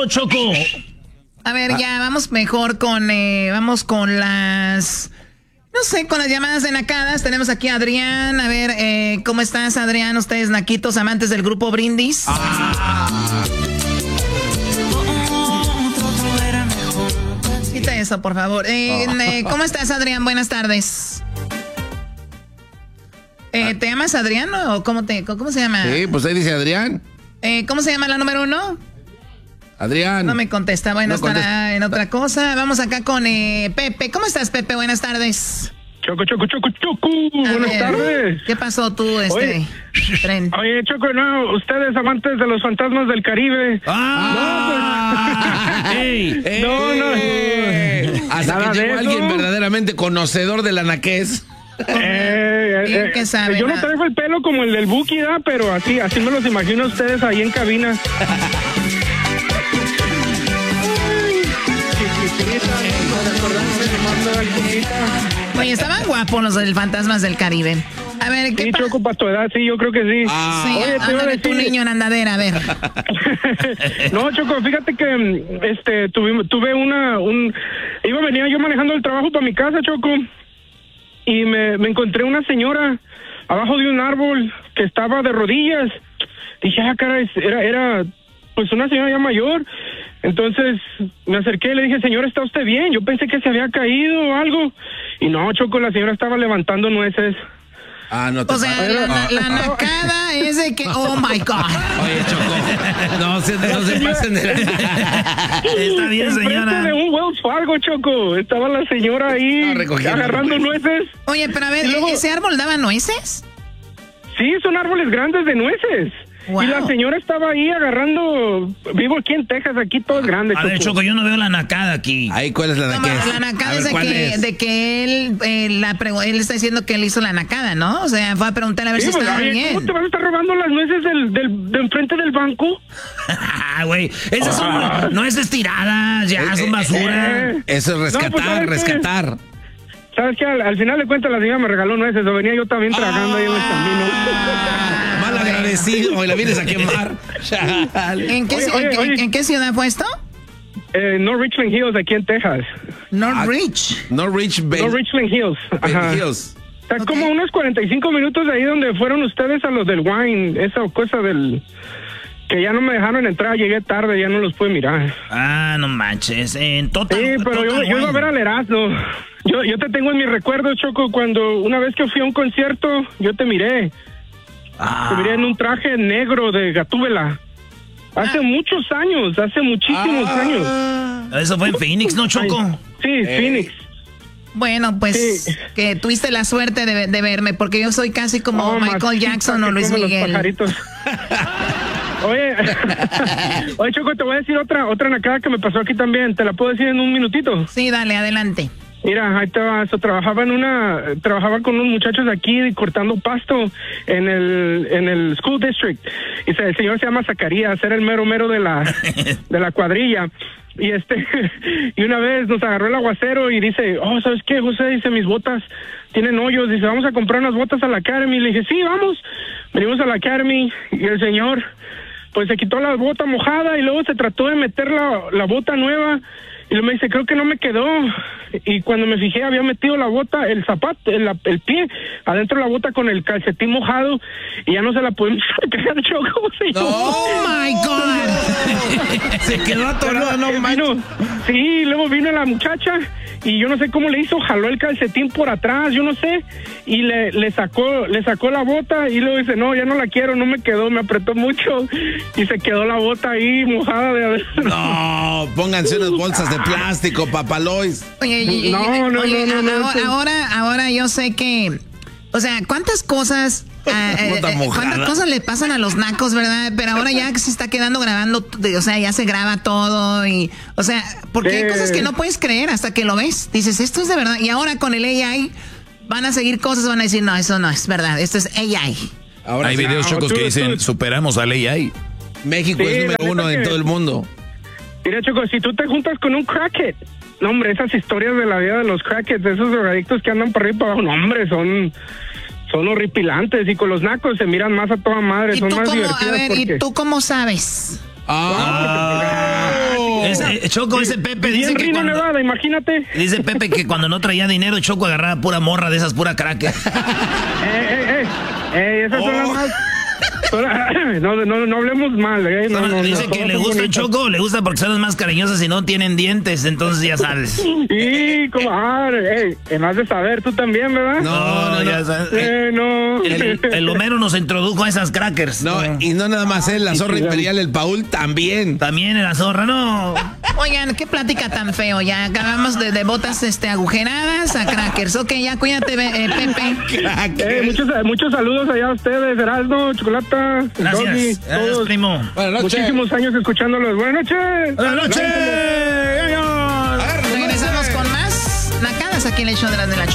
Choco? A ver, ya, vamos mejor con, vamos con las, no sé, con las llamadas de nacadas. Tenemos aquí a Adrián. A ver, ¿cómo estás, Adrián? Ustedes, naquitos, amantes del grupo Brindis. Quita eso, por favor. ¿Cómo estás, Adrián? Buenas tardes. ¿Te llamas Adrián o cómo se llama? Sí, pues ahí dice Adrián. ¿Cómo se llama la número 1? Adrián. No me contesta. Bueno, no estará en otra cosa. Vamos acá con Pepe. ¿Cómo estás, Pepe? Buenas tardes. Choco. Buenas tardes. ¿Qué pasó tú, tren? Oye, Choco, no, ustedes amantes de los fantasmas del Caribe. Hasta Nada que llegó de alguien eso. verdaderamente conocedor del anaqués. ¿Qué sabe? Yo no traigo el pelo como el del Buki, ¿da? Pero así me los imagino a ustedes ahí en cabina. Oye, estaban guapos los del Fantasmas del Caribe. A ver, ¿qué pasa? Choco, para tu edad, sí, yo creo que sí. Sí, Oye, te iba a ándale tu decir- niño en andadera, a ver. No, Choco, fíjate que venía yo manejando el trabajo para mi casa, Choco, y me encontré una señora abajo de un árbol que estaba de rodillas. Dije, caray, era pues una señora ya mayor. Entonces me acerqué y le dije, señora, ¿está usted bien? Yo pensé que se había caído o algo. Y no, Choco, la señora estaba levantando nueces. No te O sea, la nacada es de que, oh my God. Oye, Choco, no se pasen de Está bien, Enfrente señora. de un Wells Fargo, Choco. Estaba la señora ahí recogiendo agarrando nueces. Oye, pero a ver, Y luego- ¿ese árbol daba nueces? Sí, son árboles grandes de nueces. Wow. Y la señora estaba ahí agarrando. Vivo aquí en Texas, aquí todo es grande. A ver, Choco, yo no veo la nacada aquí. Ahí, ¿cuál es la No, anaqués? la nacada A ver, es ¿cuál es? de que él, él está diciendo que él hizo la nacada, ¿no? O sea, fue a preguntar a ver Sí, si pues, estaba oye, bien. ¿cómo te vas a estar robando las nueces de enfrente del banco? Güey, esas son nueces tiradas, ya son basura. Eso es No, pues, ¿sabes qué? rescatar. ¿Sabes qué? Al final de cuentas la señora me regaló nueces. O venía yo también tragando ahí en el camino. Mal agradecido, y la vienes a quemar. ¿En qué, Oye. ¿En qué ciudad fue esto? No Richland Hills, aquí en Texas. Northridge. No Richland Hills. Ajá. Hills. Está como unos 45 minutos de ahí donde fueron ustedes a los del wine. Esa cosa del... Que ya no me dejaron entrar, llegué tarde, ya no los pude mirar. No manches. En total. Sí, pero yo iba a ver al Erasmo. Yo te tengo en mis recuerdos, Choco, cuando una vez que fui a un concierto, yo te miré. Te miré en un traje negro de Gatúbela. Hace muchos años, hace muchísimos años. Eso fue en Phoenix, ¿no, Choco? Sí, Phoenix. Bueno, pues Sí. que tuviste la suerte de verme, porque yo soy casi como Oh, Michael machista, Jackson o que Luis como los Miguel. pajaritos. Oye, Choco, te voy a decir otra nacada que me pasó aquí también. ¿Te la puedo decir en un minutito? Sí, dale, adelante. Mira, ahí te va. Trabajaba con unos muchachos aquí cortando pasto en el school district. Y el señor se llama Zacarías, era el mero de la cuadrilla. Y y una vez nos agarró el aguacero y dice, ¿sabes qué, José? Dice, mis botas tienen hoyos. Dice, vamos a comprar unas botas a la Academy. Le dije, sí, vamos. Venimos a la Academy y el señor, pues se quitó la bota mojada y luego se trató de meter la bota nueva. Y luego me dice, creo que no me quedó. Y cuando me fijé, había metido la bota, el zapato, el pie, adentro de la bota con el calcetín mojado. Y ya no se la pudimos sacar, Choco. ¡Oh, my God! Se quedó atorada, no manches. Sí, luego vino la muchacha y yo no sé cómo le hizo, jaló el calcetín por atrás, yo no sé, y le sacó la bota y luego dice, no, ya no la quiero, no me quedó, me apretó mucho y se quedó la bota ahí mojada de adentro. No, pónganse unas bolsas de plástico, papalois. Oye, No. Ahora yo sé que, o sea, ¿cuántas cosas le pasan a los nacos, verdad? Pero ahora ya que se está quedando grabando, o sea, ya se graba todo y, o sea, porque hay cosas que no puedes creer hasta que lo ves. Dices, esto es de verdad. Y ahora con el AI van a seguir cosas, van a decir, no, eso no es verdad, esto es AI. Ahora Hay videos, Chocos, que dicen, superamos a AI. México Sí, es la número uno neta en que- todo el mundo. Mira, Choco, si tú te juntas con un crackhead, no, hombre, esas historias de la vida de los crackheads, de esos drogadictos que andan para arriba y para abajo, no, hombre, son horripilantes. Y con los nacos se miran más a toda madre, ¿Y son tú más cómo, a divertidas ver, porque... ¿y tú cómo sabes? Choco, ese Pepe dice que Reno, Nevada, imagínate. Dice Pepe que cuando no traía dinero, Choco agarraba pura morra de esas, pura cracker. Esas son las más... No hablemos mal, dice que le gusta Choco, le gusta porque son las más cariñosas y no tienen dientes, entonces ya sabes. Sí, comadre, más de saber, tú también, ¿verdad? No, ya sabes. No. El Homero nos introdujo a esas crackers. No, y no nada más él, la zorra imperial, el Paul también. También la zorra, no. Oigan, qué plática tan feo, ya acabamos de botas agujeradas a crackers. Ok, ya cuídate, Pepe. Muchos saludos allá a ustedes, Erasmo, Chocolata. Gracias, Doggy, gracias, primo. Buenas noches. Muchísimos años escuchándolos. Buenas noches. Buenas noches. Regresamos con más nacadas aquí en el show de la Chela.